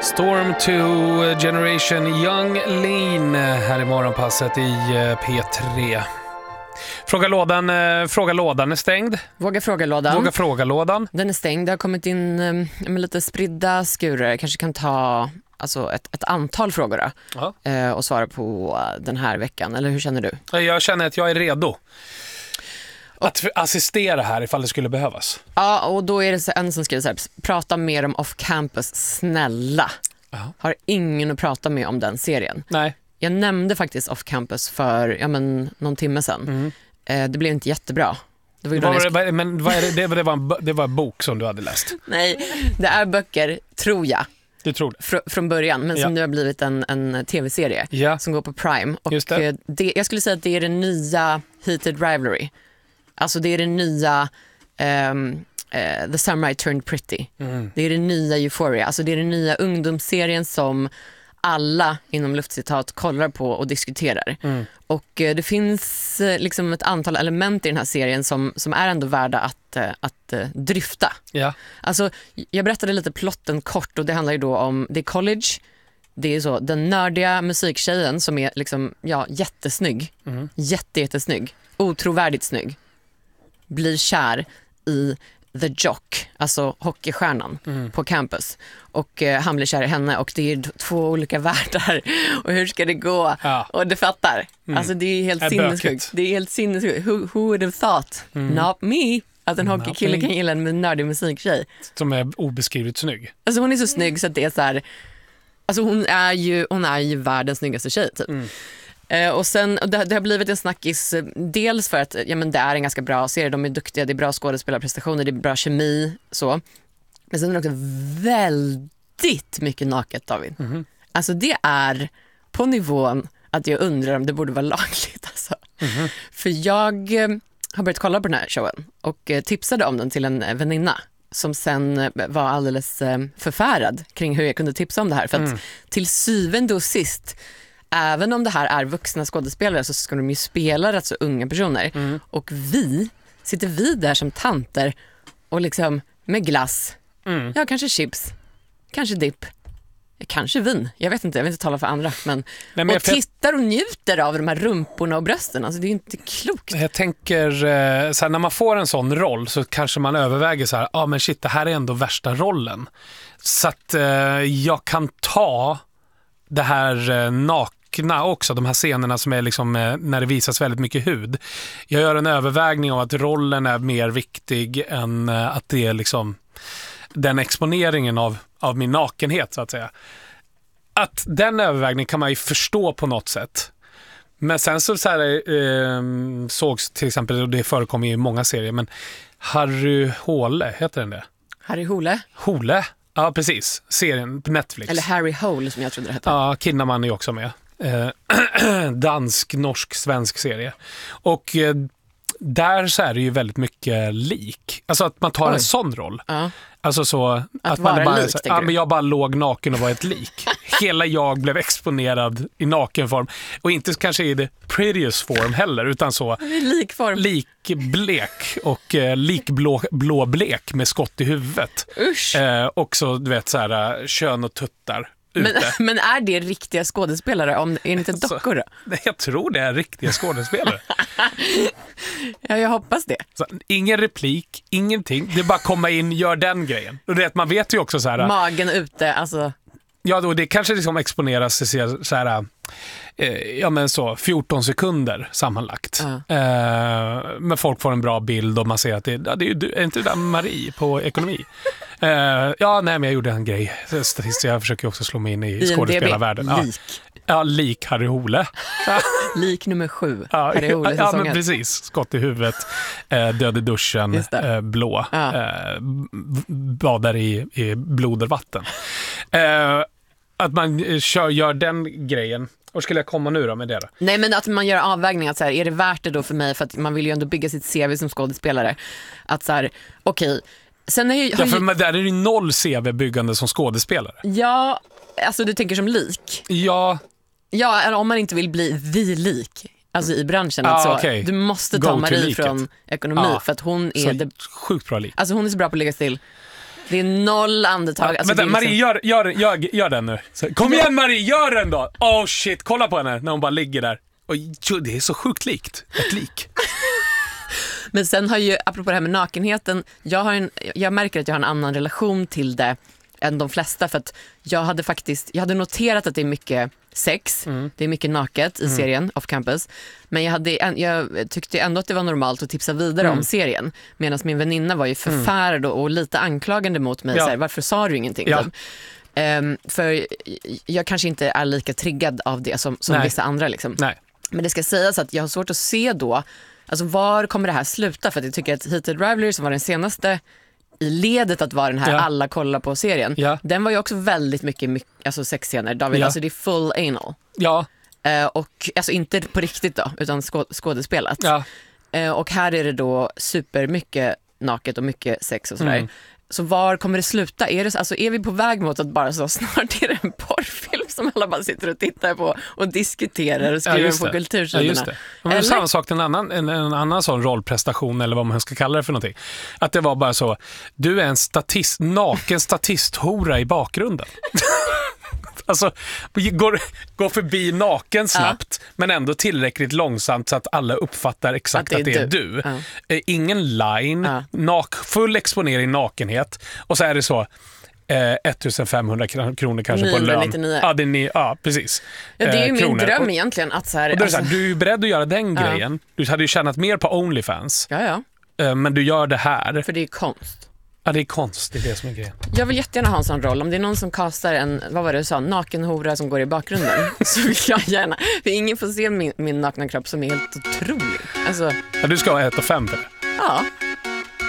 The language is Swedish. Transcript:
Storm 2 Generation Young Lean här i morgonpasset i P3. Fråga lådan är stängd. Våga fråga lådan. Den är stängd. Det har kommit in med lite spridda skurar. Kanske kan ta ett antal frågor då, och svara på den här veckan. Eller hur känner du? Jag känner att jag är redo att assistera här ifall det skulle behövas. Ja, och då är det en som skriver så här: prata mer om Off Campus, snälla. Har ingen att prata med om den serien. Nej. Jag nämnde faktiskt Off Campus för någon timme sedan. Det blev inte jättebra. Det var en bok som du hade läst. Nej, det är böcker, tror jag. Du tror det? Från början, men som nu har blivit en tv-serie som går på Prime. Och just det. Jag skulle säga att det är den nya Heated Rivalry. Alltså det är den nya The Summer I Turned Pretty. Det är den nya Euphoria. Alltså det är den nya ungdomsserien som alla inom luftcitat kollar på och diskuterar. Och det finns liksom ett antal element i den här serien som är ändå värda att dryfta. Alltså, jag berättade lite plotten kort, och det handlar ju då om, det är college. Det är så, den nördiga musiktjejen som är liksom, jättesnygg. Jättesnygg. Otrovärdigt snygg. Blir kär i The Jock, alltså hockeystjärnan på campus. Och han blir kär i henne, och det är två olika världar. Och hur ska det gå? Och det fattar. Alltså det är helt sinnessjukt. Det är helt sinnessjukt. Who would have thought? Not me. Att en hockeykille kan gilla en nördig musiktjej. Som är obeskrivligt snygg. Alltså hon är så snygg så att det är så här. Alltså hon är ju världens snyggaste tjej typ. Och sen det har blivit en snackis, dels för att det är en ganska bra serie, de är duktiga, det är bra skådespelarprestationer, det är bra kemi så. Men sen är det också väldigt mycket naket, David. Alltså det är på nivån att jag undrar om det borde vara lagligt alltså. För jag har börjat kolla på den här showen och tipsade om den till en väninna som sen var alldeles förfärad kring hur jag kunde tipsa om det här, för att till syvende och sist, även om det här är vuxna skådespelare, så ska de ju spela rätt så unga personer. Och sitter vi där som tanter och liksom med glass, kanske chips, kanske dipp, kanske vin, jag vet inte tala för andra, men och tittar och njuter av de här rumporna och brösten. Alltså det är ju inte klokt. Jag tänker så här, när man får en sån roll så kanske man överväger så här, men shit, det här är ändå värsta rollen, så att jag kan ta det här nakna också, de här scenerna som är liksom när det visas väldigt mycket hud. Jag gör en övervägning av att rollen är mer viktig än att det är liksom den exponeringen av min nakenhet, så att säga. Att den övervägningen kan man ju förstå på något sätt. Men sen så här, sågs till exempel, och det förekommer i många serier, men Harry Hole, heter den det? Harry Hole? Hole? Ja, precis. Serien på Netflix. Eller Harry Hole som jag trodde det hette. Ja, Kinnaman är ju också med. Dansk, norsk, svensk serie. Och där så är det ju väldigt mycket lik. Alltså att man tar en sån roll. Alltså så att man bara lik, men jag bara låg naken och var ett lik. Hela jag blev exponerad i nakenform, och inte kanske i det prettiest form heller, utan så likform. Likblek och likblåblek med skott i huvudet. Usch. Och så du vet så här, kön och tuttar. Men är det riktiga skådespelare? Är det inte dockor då? Jag tror det är riktiga skådespelare. Ja, jag hoppas det. Så, ingen replik, ingenting. Det är bara komma in, gör den grejen. Och det, man vet ju också så här. Magen ute, alltså. Ja, då det kanske liksom exponeras så här, men så 14 sekunder sammanlagt. Men folk får en bra bild och man ser att det är inte det där Marie på ekonomi. Men jag gjorde en grej. Jag försöker också slå mig in i skådespelarvärlden. Lik Harry Hole. Lik nummer 7. Harry Hole, ja, men precis. Skott i huvudet, död i duschen, blå. Badar i blod och vatten. Att man gör den grejen. Och skulle jag komma nu då med det då? Nej, men att man gör avvägningar, att så här, är det värt det då för mig, för att man vill ju ändå bygga sitt CV som skådespelare, att så här, okej. Sen är för där är det ju noll CV-byggande som skådespelare. Ja, alltså du tänker som lik. Ja, om man inte vill bli lik, alltså i branschen, du måste ta Marie från ekonomi, för att hon är sjukt bra lik. Alltså hon är så bra på att lägga still. Det är 0 andetag. Ja, alltså, vänta, det är liksom... Marie, gör den nu. Kom igen Marie, gör den då. Oh shit, kolla på henne när hon bara ligger där. Och det är så sjukt likt. Ett lik. Men sen har ju, apropå det här med nakenheten, jag märker att jag har en annan relation till det än de flesta, för att jag hade noterat att det är mycket sex, det är mycket naket i serien Off Campus, men jag tyckte ändå att det var normalt att tipsa vidare om serien, medan min väninna var ju förfärad och lite anklagande mot mig, så här, varför sa du ingenting? Ja. För jag kanske inte är lika triggad av det som vissa andra liksom. Nej. Men det ska sägas att jag har svårt att se då, alltså var kommer det här sluta, för att jag tycker att Heated Rivalry, som var den senaste i ledet att vara den här alla kollar på serien, den var ju också väldigt mycket alltså sexscener, David, alltså det är full anal. Ja. Och alltså inte på riktigt då, utan skådespelat. Ja. Och här är det då supermycket naket och mycket sex och sådär. Så var kommer det sluta? Är vi på väg mot att bara så snart är det en porrfilm som alla bara sitter och tittar på och diskuterar och skriver på kultursidorna? Ja, just det. Men samma sak till en annan sån rollprestation, eller vad man ska kalla det för någonting. Att det var bara så, du är en naken statisthora i bakgrunden. Alltså, gå förbi naken snabbt, men ändå tillräckligt långsamt så att alla uppfattar exakt att det är du. Ingen line, full exponering nakenhet, och så är det så 1500 kronor kanske på lön. Ja, precis. Ja, det är ju min dröm egentligen. Att så här, och så här, du är ju beredd att göra den grejen. Du hade ju tjänat mer på OnlyFans. Men du gör det här. För det är konst. Ja, det är konst, det är det som är grejen. Jag vill jättegärna ha en sån roll. Om det är någon som kastar en, vad var det du sa, nakenhora som går i bakgrunden, så vill jag gärna. För ingen får se min nakna kropp som är helt otrolig. Alltså... Ja, du ska ha 1,5 för det. Ja.